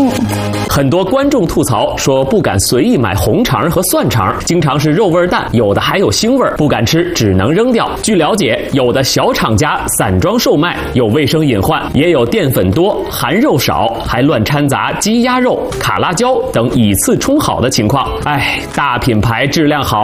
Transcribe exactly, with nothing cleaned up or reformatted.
嗯。 很多观众吐槽说不敢随意买红肠和蒜肠，经常是肉味淡，有的还有腥味，不敢吃，只能扔掉。据了解，有的小厂家散装售卖，有卫生隐患，也有淀粉多、含肉少，还乱掺杂鸡鸭肉、卡拉椒等以次充好的情况。哎，大品牌质量好。